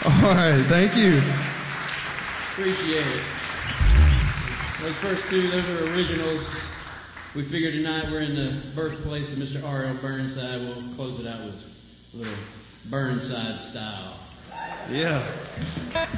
All right, thank you. Appreciate it. Those first two, those are originals. We figured tonight we're in the birthplace of Mr. R.L. Burnside. We'll close it out with a little Burnside style. Yeah.